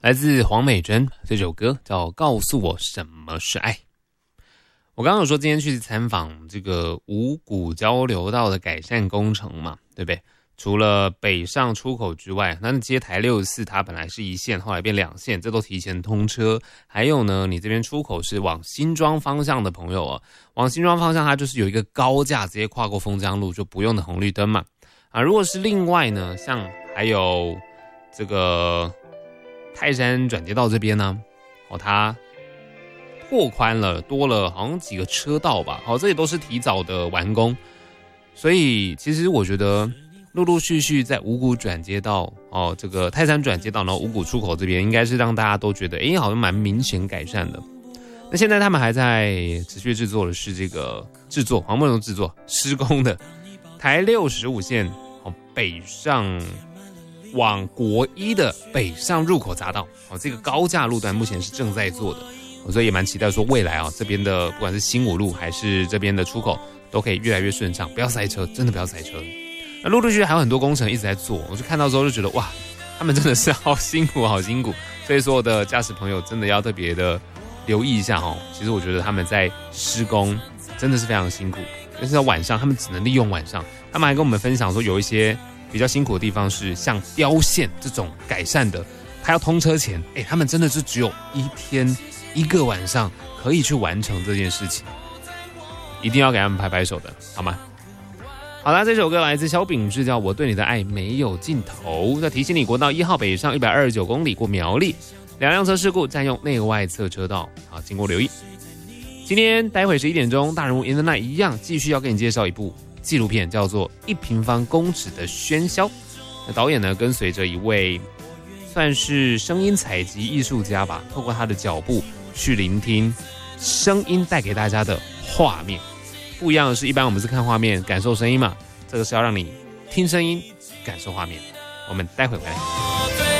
来自黄美珍，这首歌叫《告诉我什么是爱》。我刚刚有说今天去参访这个五股交流道的改善工程嘛，对不对？除了北上出口之外，那接台64它本来是1线，后来变2线，这都提前通车。还有呢，你这边出口是往新庄方向的朋友往新庄方向它就是有一个高架直接跨过丰江路，就不用的红绿灯嘛。如果是另外呢，像还有这个泰山转接道这边呢，它拓宽了，多了好像几个车道吧，这也都是提早的完工。所以其实我觉得陆陆续续在五股转接道这个泰山转接道，然后五股出口这边应该是让大家都觉得好像蛮明显改善的。那现在他们还在持续制作的是这个黄梦龙制作施工的台65线北上往国一的北上入口匝道这个高架路段目前是正在做的，所以也蛮期待说未来这边的不管是新五路还是这边的出口都可以越来越顺畅，不要塞车，真的不要塞车。那陆陆续续还有很多工程一直在做，我就看到之后就觉得哇，他们真的是好辛苦好辛苦，所以所有的驾驶朋友真的要特别的留意一下其实我觉得他们在施工真的是非常辛苦，但是在晚上他们只能利用晚上。他们还跟我们分享说有一些比较辛苦的地方是像标线这种改善的，他要通车前他们真的是只有1天1个晚上可以去完成这件事情，一定要给他们拍拍手的好吗？好啦，这首歌来自萧秉治，叫《我对你的爱没有尽头》。再提醒你，国道1号北上129公里过苗栗，2辆车事故占用内外侧车道，经过留意。今天待会11点钟，大人物 in the night 一样继续要给你介绍一部纪录片，叫做《1平方公尺的喧嚣》。那导演呢，跟随着一位算是声音采集艺术家吧，透过他的脚步去聆听声音带给大家的画面。不一样的是，一般我们是看画面感受声音嘛，这个是要让你听声音感受画面。我们待会回来。